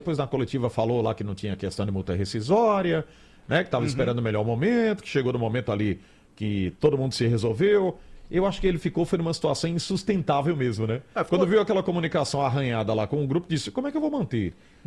Depois na coletiva falou lá que não tinha questão de multa rescisória, né? Que estava esperando o melhor momento, que chegou no momento ali que todo mundo se resolveu. Eu acho que ele foi numa situação insustentável mesmo, né? Ficou... Quando viu aquela comunicação arranhada lá com o grupo, disse, como é que eu vou manter?